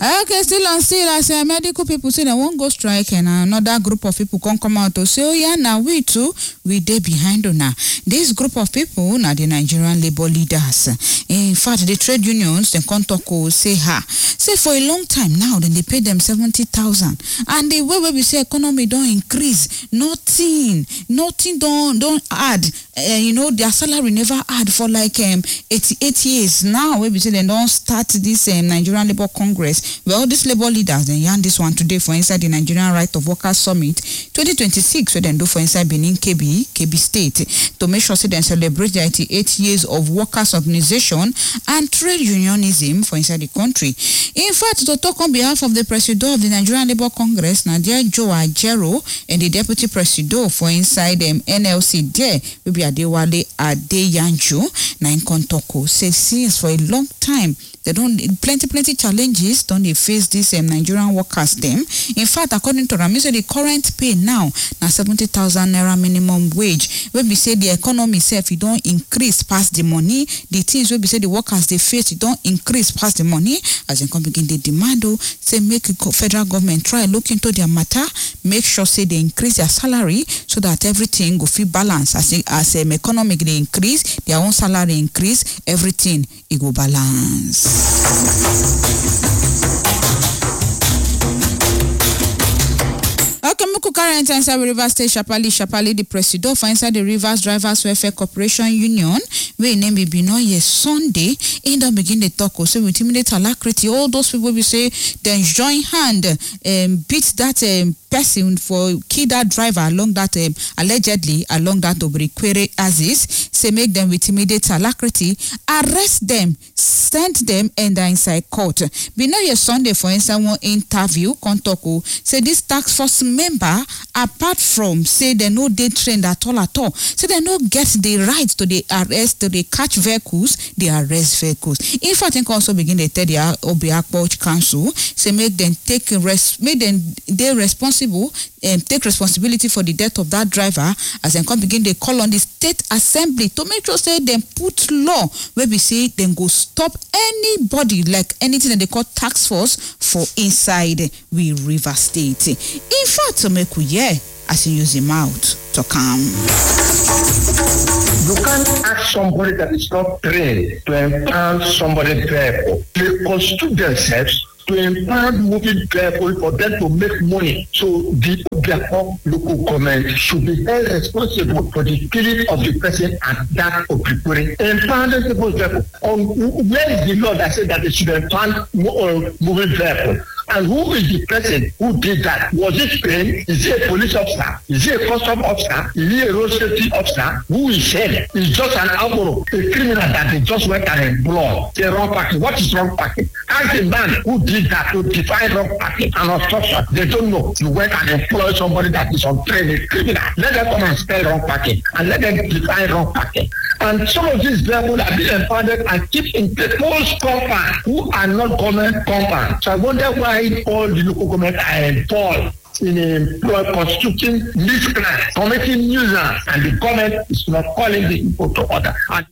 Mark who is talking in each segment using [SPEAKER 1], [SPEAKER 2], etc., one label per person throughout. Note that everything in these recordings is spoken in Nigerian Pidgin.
[SPEAKER 1] Okay, still as medical people say they won't go strike, and another group of people come out to say, oh yeah, now we too, we dey behind on now. This group of people, now the Nigerian labor leaders. In fact, the trade unions, they come talk say for a long time now, then they pay them 70,000, and the way we say economy don't increase, nothing don't add. Their salary never add for like 88 years now. We say they don't start this Nigerian Labour Congress. Well, these labor leaders they yarn this one today for inside the Nigerian Right of Workers Summit 2026. So then do for inside Benin KB State to make sure say they celebrate the 88 years of workers organization and trade unionism for inside the country. In fact, to talk on behalf of the Presido of the Nigerian Labour Congress, Nadia Joe Ajero, and the Deputy Presido for inside NLC there, will be Adewale Adeyanju, Nine Kontoko, say since for a long time, they don't plenty challenges don't they face these Nigerian workers them. In fact, according to Rami, so the current pay now 70,000 naira minimum wage. When we say the economy itself, it don't increase past the money. The things when we say the workers they face, it don't increase past the money. As in come begin the demand, say make the federal government try look into their matter, make sure say they increase their salary so that everything go feel balance. As economic they increase, their own salary increase, everything it go balance. Okay, Muku current inside Rivers State Shapali, the Presido for inside the Rivers Drivers Welfare Corporation Union, we name it Binoye Sunday, and then begin the talk also with immediate alacrity. All those people we say then join hand beat that person for kill that driver along that allegedly along that Obrikwere Aziz, say make them with immediate alacrity, arrest them, send them and inside court. Binoye Sunday for instance one interview Kontoko say this task force member apart from say they no dey trained at all say they no get the right to the arrest to the catch vehicles, they arrest vehicles. In fact, think also begin to tell the Obiakpo Council say make them they responsible and take responsibility for the death of that driver as they come begin they call on the state assembly to make sure say them put law where we say them go stop anybody like anything that they call task force for inside we River State. In fact, to make we as you use him out to come.
[SPEAKER 2] You can't ask somebody that is not trained to empower somebody vehicle. They constitute themselves to empower moving vehicle for them to make money. So the local government should be held responsible for the killing of the person at that Obrikwere. Empower people vehicle. Where is the law that said that they should empower moving vehicle? And who is the person who did that? Was it trained? Is he a police officer? Is he a custom officer? Is he a road safety officer? Who is he? It's just an alcohol, a criminal that they just went and employed. The wrong party. What is wrong party? Ask the man who did that to define wrong party and obstruction. They don't know. You went and employed somebody that is untrained, a criminal. Let them come and spell wrong party and let them define wrong party. And some of these people are being empowered and keep in the most compound who are not government compound. So I wonder why all the local government are involved in constituting miscreants, committing nuisance, and the government is not calling the people to order.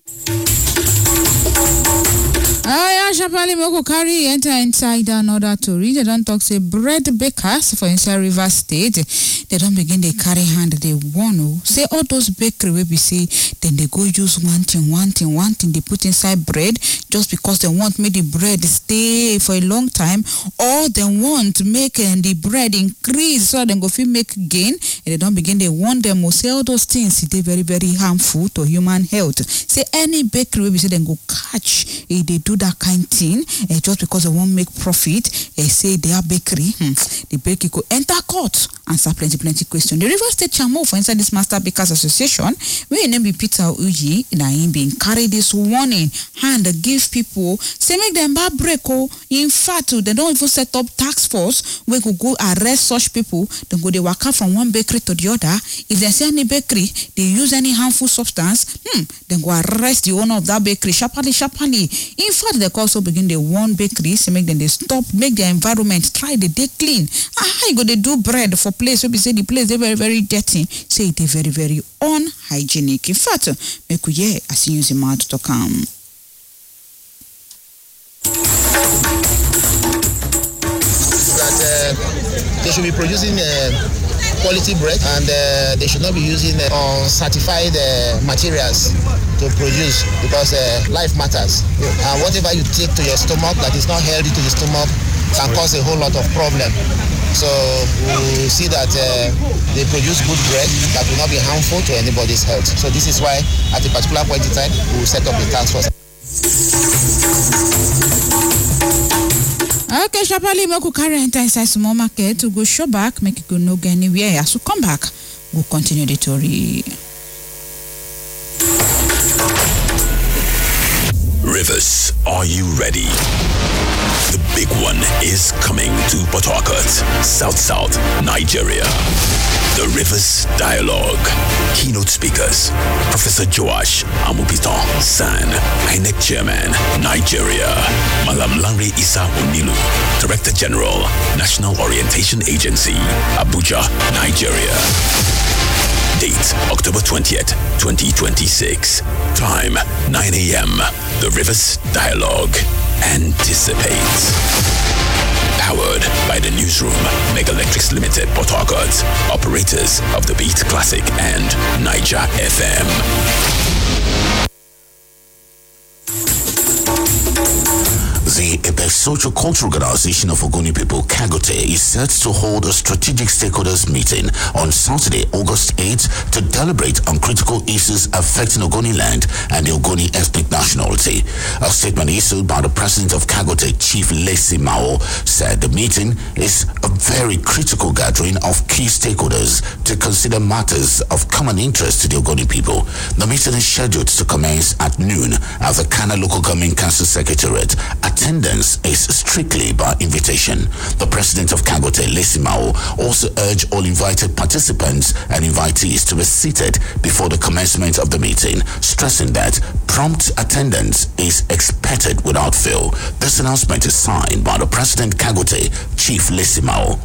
[SPEAKER 1] Shapali Moko carry enter inside another story. They don't talk say bread bakers for inside River State. They don't begin they carry hand. They want to say all those bakery where we say then they go use one thing they put inside bread just because they want make the bread stay for a long time, or they want to make the bread increase so they go feel make gain. And they don't begin they want them or say all those things they very harmful to human health. Say any bakery where we say they go catch they do that kind thing just because they won't make profit. They say their bakery, the bakery could enter court and answer plenty question. The River State Chairman for inside this Master Bakers Association, we name be Peter Uji, na him being carry this warning hand give people say make them bad break. In fact, they don't even set up task force we could go arrest such people. Then go they walk out from one bakery to the other. If they see any bakery they use any harmful substance, then go arrest the owner of that bakery sharply. In fact, they also begin they warn bakeries, make them they stop, make their environment try they clean. How you go they do bread for place where we say the place they very dirty, say they very unhygienic. In fact, make we as you use the mouth to come.
[SPEAKER 3] They should be producing quality bread, and they should not be using uncertified materials to produce, because life matters. And whatever you take to your stomach that is not healthy to the stomach can cause a whole lot of problem. So we see that they produce good bread that will not be harmful to anybody's health. So this is why at a particular point in time we will set up the task force.
[SPEAKER 1] Okay, Shapali, make we carry enter inside small market to go show back, make it go no go anywhere. As we come back, we'll continue the story.
[SPEAKER 4] Rivers, are you ready? The big one is coming to Port Harcourt, South, Nigeria. The Rivers Dialogue. Keynote speakers, Professor Joash Amupitan San, INEC Chairman, Nigeria. Malam Lanre Isa Onilu, Director General, National Orientation Agency, Abuja, Nigeria. Date, October 20th, 2026. Time, 9 a.m. The Rivers Dialogue. Anticipate. Powered by the Newsroom, Mega Electrics Limited, Port Harcourt, operators of the Beat Classic and Niger FM.
[SPEAKER 5] The Apex Socio-Cultural Organization of Ogoni People, Kagote, is set to hold a strategic stakeholders meeting on Saturday, August 8th, to deliberate on critical issues affecting Ogoni land and the Ogoni ethnic nationality. A statement issued by the president of Kagote, Chief Lesi Mao, said the meeting is a very critical gathering of key stakeholders to consider matters of common interest to the Ogoni people. The meeting is scheduled to commence at noon at the Kana Local Government Council Secretariat. Attendance is strictly by invitation. The president of Kagote, Lesi Mao, also urged all invited participants and invitees to be seated before the commencement of the meeting, stressing that prompt attendance is expected without fail. This announcement is signed by the president, Kagote, Chief Lesi Mao.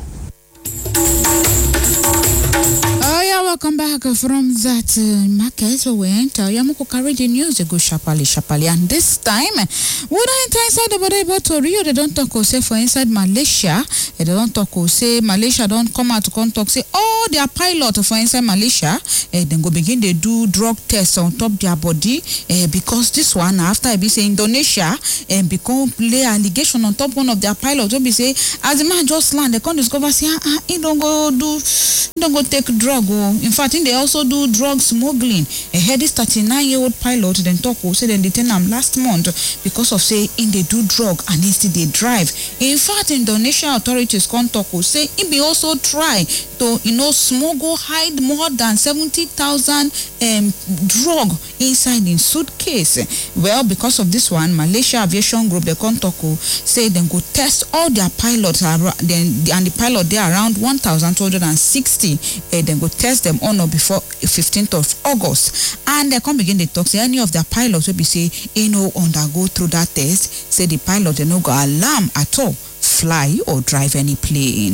[SPEAKER 1] Oh yeah, welcome back from that market. So we enter Yamuko carry the news, they go Shapali, and this time we don't enter inside the border to Rio. They don't talk or say for inside Malaysia. They don't talk or say Malaysia don't come out to come talk say their pilot for inside Malaysia. Then go begin they do drug tests on top their body because this one after I be say Indonesia and become lay allegation on top one of their pilots. Don't be say as the man just land they can't discover say he don't go take drug. In fact, they also do drug smuggling. A heady 39-year-old pilot then talk say they detained him last month because of say in they do drug and instead they drive. In fact, Indonesian authorities come talk say he be also try to smuggle hide more than 70,000 drug inside in suitcase. Well, because of this one, Malaysia Aviation Group they come talk say they go test all their pilots and the pilot there around 1,260. Then go test them on or before 15th of August. And they come begin to talk say any of their pilots will be say undergo through that test. Say the pilot they no go alarm at all, fly or drive any plane.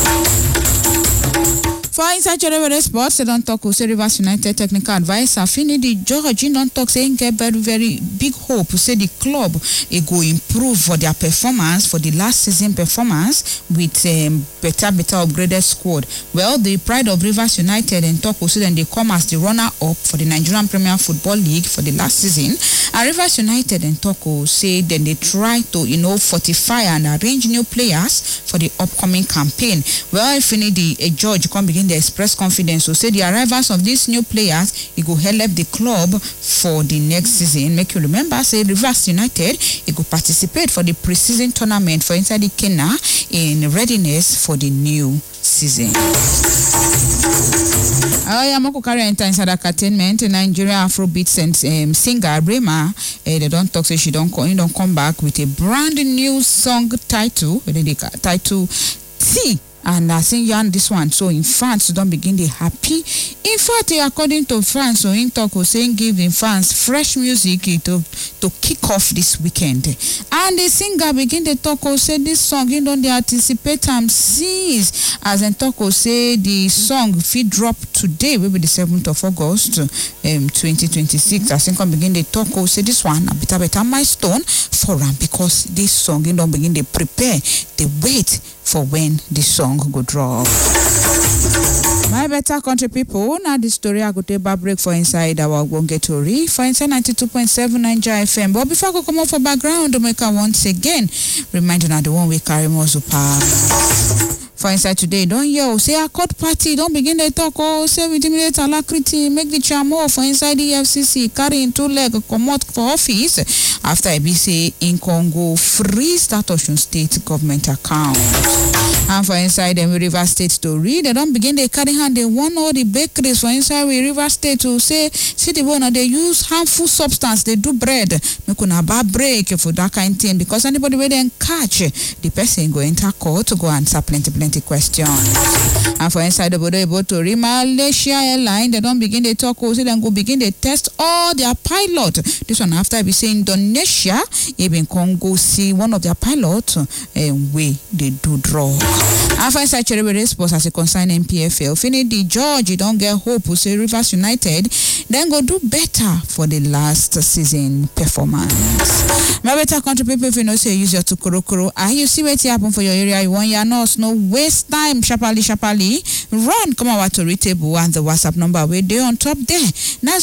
[SPEAKER 1] For inside Cherevere Sports, they don't talk with Rivers United technical advisor Finidi George don't talk saying get very, very big hope. Say the club it go improve for their performance for the last season performance with better upgraded squad. Well, the pride of Rivers United and talk also then they come as the runner up for the Nigerian Premier Football League for the last season. And Rivers United and Toko say then they try to fortify and arrange new players for the upcoming campaign. Well, Finidi George come begin the express confidence so say the arrivals of these new players it go help the club for the next season. Make you remember say Rivers United it go participate for the pre-season tournament for inside the Kenya in readiness for the new season. Moko carry enter inside entertainment. Nigeria Afrobeat and singer Rema they don't talk say she don't come back with a brand new song title T. And I think this one, so in France, don't begin the happy. In fact, according to France, so in talk saying give the fans fresh music to kick off this weekend. And the singer begin the talk say this song, don't they anticipate since as in talk say the song fit drop today, will be the 7th of August 2026. I think I begin the talk say this one a better milestone for them because this song don't begin they prepare, they wait for when the song tongue go drop. My better country people, now the story I go take a break for inside our Ogbonge Tori for inside 92.7 Naija FM. But before I go come up for background, to make once again remind you now the one we carry Mozupa. For inside today, don't hear say a court party, don't begin the talk, say with immediate alacrity, make the chamo for inside the FCC, carry in 2 leg, come out for office after IBC in Congo freeze that Osun State government account. And for inside the River State story, they don't begin they carry hand, they want all the bakeries for inside River State to say, see the one they use harmful substance, they do bread, make una bad break for that kind of thing, because anybody where they catch the person go enter court to go answer plenty questions. And for inside the Bodo to Malaysia Airline, they don't begin they talk, so then go begin they test all their pilot. This one after we say Indonesia, even Congo see one of their pilots way they do drug. And for inside Cherry Sports as a concern MPFL, finish the judge, you don't get hope, say Rivers United, then go do better for the last season performance. My better country people, if you know say use your tukurukuru, you see what happen for your area, you want your nurse, no waste time, sharply, run, come our to table and the WhatsApp number we there on top there. Now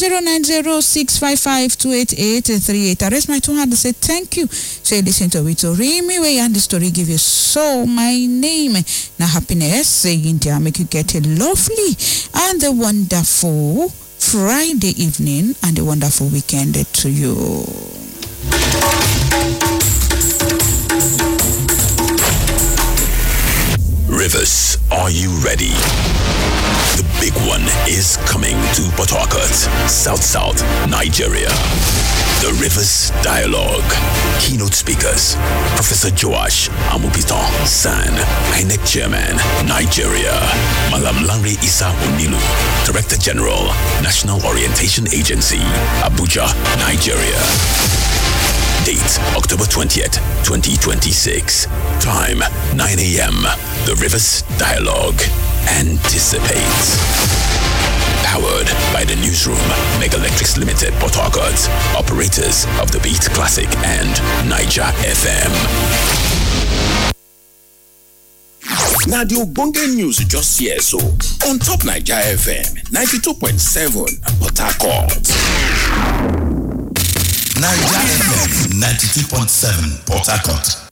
[SPEAKER 1] 09065528838. I raise my 2 hands to say thank you. Say listen to it to me way and the story give you so my name. Now happiness saying there make you get a lovely and a wonderful Friday evening and a wonderful weekend to you.
[SPEAKER 4] Rivers, are you ready? The big one is coming to Port Harcourt, South, Nigeria. The Rivers Dialogue. Keynote speakers, Professor Joash Amupitan, SAN, INEC Chairman, Nigeria. Malam Lanre Isa Onilu, Director General, National Orientation Agency, Abuja, Nigeria. Date, October 20th, 2026. Time, 9 a.m. The Rivers Dialogue. Anticipate. Powered by the newsroom, Mega Electrics Limited, Port Harcourt. Operators of the Beat Classic and Niger FM.
[SPEAKER 6] Now the Ogbonge news just here so on top Niger FM 92.7 Port Harcourt.
[SPEAKER 7] Niger FM 92.7 Port Harcourt.